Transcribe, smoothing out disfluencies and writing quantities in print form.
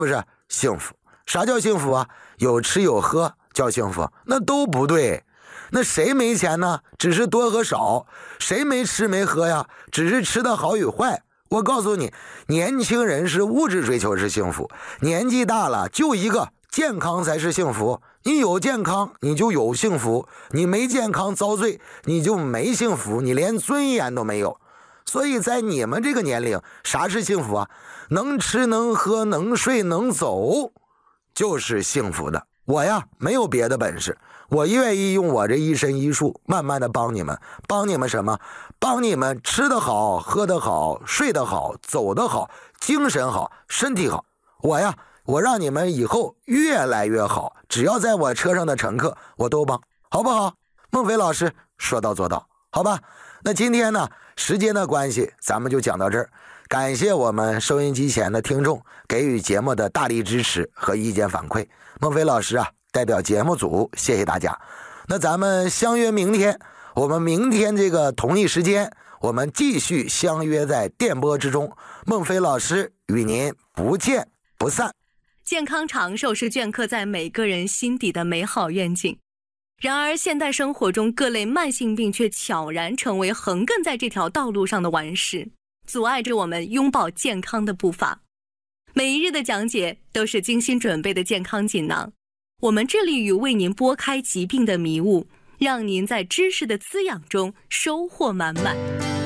不是幸福。啥叫幸福啊？有吃有喝叫幸福？那都不对。那谁没钱呢？只是多和少。谁没吃没喝呀？只是吃的好与坏。我告诉你，年轻人是物质追求是幸福，年纪大了就一个健康才是幸福。你有健康你就有幸福，你没健康遭罪你就没幸福，你连尊严都没有。所以在你们这个年龄，啥是幸福啊？能吃能喝能睡能走就是幸福的。我呀没有别的本事，我愿意用我这一身医术慢慢的帮你们。帮你们什么？帮你们吃得好喝得好睡得好走得好精神好身体好。我让你们以后越来越好，只要在我车上的乘客我都帮，好不好？孟非老师说到做到，好吧？那今天呢，时间的关系咱们就讲到这儿。感谢我们收音机前的听众给予节目的大力支持和意见反馈。孟非老师啊，代表节目组谢谢大家。那咱们相约明天，我们明天这个同一时间，我们继续相约在电波之中。孟非老师与您不见不散。 健康长寿是镌刻在每个人心底的美好愿景。然而现代生活中各类慢性病却悄然成为横亘在这条道路上的顽石，阻碍着我们拥抱健康的步伐。每一日的讲解都是精心准备的健康锦囊，我们致力于为您拨开疾病的迷雾，让您在知识的滋养中收获满满。